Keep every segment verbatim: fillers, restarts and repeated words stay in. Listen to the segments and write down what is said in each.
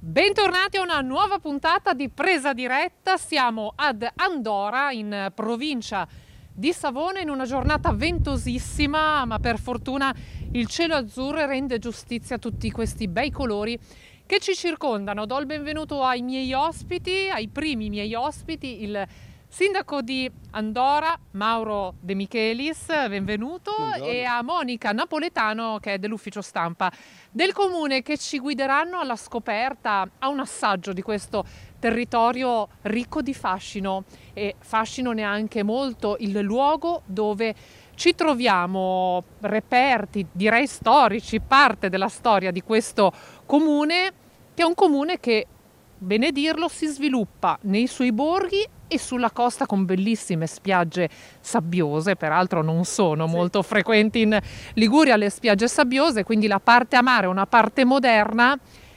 Bentornati a una nuova puntata di Presa Diretta. Siamo ad Andora, in provincia di Savona, in una giornata ventosissima, ma per fortuna il cielo azzurro rende giustizia a tutti questi bei colori che ci circondano. Do il benvenuto ai miei ospiti, ai primi miei ospiti, il sindaco di Andora, Mauro De Michelis, benvenuto. Buongiorno. E a Monica Napoletano, che è dell'ufficio stampa del comune, che ci guideranno alla scoperta, a un assaggio di questo territorio ricco di fascino, e fascino neanche molto il luogo dove ci troviamo, reperti, direi storici, parte della storia di questo comune, che è un comune che, bene dirlo, si sviluppa nei suoi borghi e sulla costa, con bellissime spiagge sabbiose. Peraltro non sono sì. molto frequenti in Liguria le spiagge sabbiose, quindi la parte a mare è una parte moderna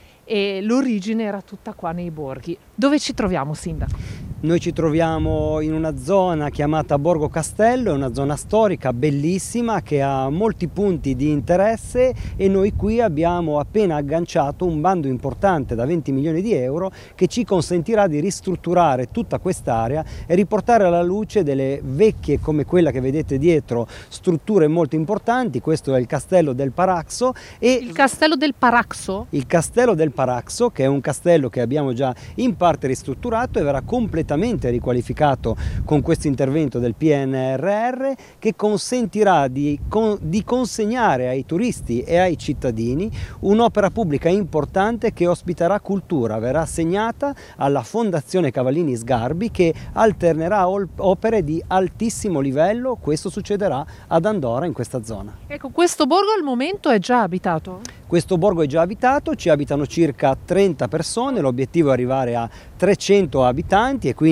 e l'origine era tutta qua nei borghi. Dove ci troviamo, sindaco? Noi ci troviamo in una zona chiamata Borgo Castello, è una zona storica bellissima che ha molti punti di interesse, e noi qui abbiamo appena agganciato un bando importante da venti milioni di euro che ci consentirà di ristrutturare tutta quest'area e riportare alla luce delle vecchie, come quella che vedete dietro, strutture molto importanti. Questo è il Castello del Paraxo. E il Castello del Paraxo? Il Castello del Paraxo, che è un castello che abbiamo già in parte ristrutturato e verrà completamente riqualificato con questo intervento del P N R R, che consentirà di, con, di consegnare ai turisti e ai cittadini un'opera pubblica importante che ospiterà cultura. Verrà assegnata alla Fondazione Cavallini Sgarbi, che alternerà opere di altissimo livello. Questo succederà ad Andora, in questa zona. Ecco, questo borgo al momento è già abitato? Questo borgo è già abitato, ci abitano circa trenta persone, l'obiettivo è arrivare a trecento abitanti, e quindi